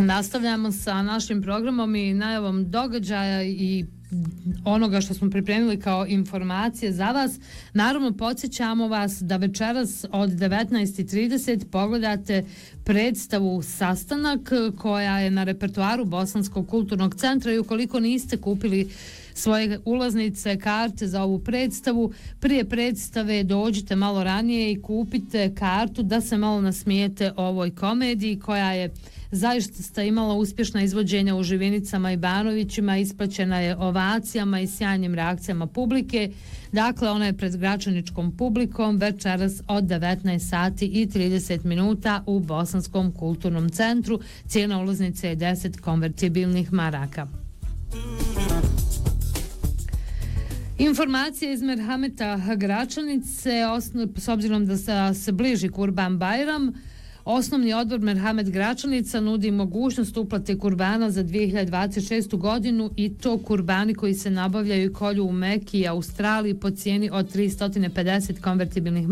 Nastavljamo sa našim programom i najavom događaja i onoga što smo pripremili kao informacije za vas. Naravno, podsjećamo vas da večeras od 19:30 pogledate predstavu Sastanak koja je na repertoaru Bosanskog kulturnog centra i ukoliko niste kupili svoje ulaznice, karte za ovu predstavu, prije predstave dođite malo ranije i kupite kartu da se malo nasmijete ovoj komediji koja je zaista imala uspješna izvođenja u Živinicama i Banovićima, ispraćena je ovacijama i sjajnim reakcijama publike. Dakle, ona je pred gračaničkom publikom večeras od 19:30 u Bosanskom kulturnom centru. Cijena ulaznice je 10 konvertibilnih maraka. Informacije iz Merhameta Gračanice, s obzirom da se bliži Kurban Bajram, Osnovni odbor Merhamet Gračanica nudi mogućnost uplate kurbana za 2026. godinu i to kurbani koji se nabavljaju i kolju u Meki i Australiji po cijeni od 350 konvertibilnih